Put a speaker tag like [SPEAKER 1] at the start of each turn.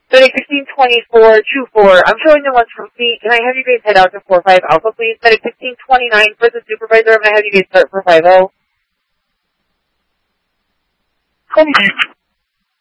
[SPEAKER 1] Medic 1624-24. I'm showing the ones from C. Can I have you guys head out to 45 Alpha, please? Medic 1629 for the supervisor. I'm going to have you guys start for 50.
[SPEAKER 2] Copy.